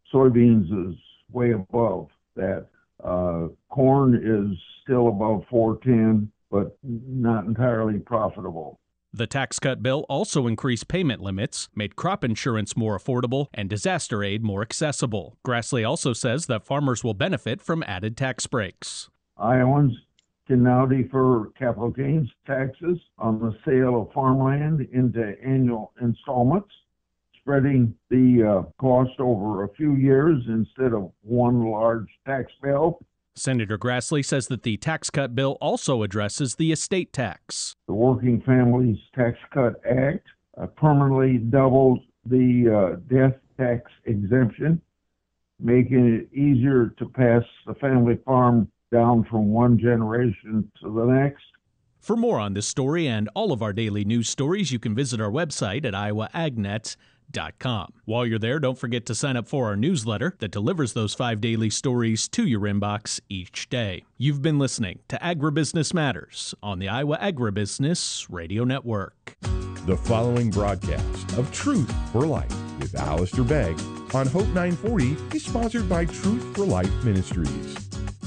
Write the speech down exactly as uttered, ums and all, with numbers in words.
Soybeans is way above that. Uh, corn is still above four ten, but not entirely profitable. The tax cut bill also increased payment limits, made crop insurance more affordable, and disaster aid more accessible. Grassley also says that farmers will benefit from added tax breaks. Iowans can now defer capital gains taxes on the sale of farmland into annual installments, spreading the uh, cost over a few years instead of one large tax bill. Senator Grassley says that the tax cut bill also addresses the estate tax. The Working Families Tax Cut Act uh, permanently doubles the uh, death tax exemption, making it easier to pass the family farm down from one generation to the next. For more on this story and all of our daily news stories, you can visit our website at iowa ag net dot com. While you're there, don't forget to sign up for our newsletter that delivers those five daily stories to your inbox each day. You've been listening to Agribusiness Matters on the Iowa Agribusiness Radio Network. The following broadcast of Truth for Life with Alistair Begg on Hope nine forty is sponsored by Truth for Life Ministries.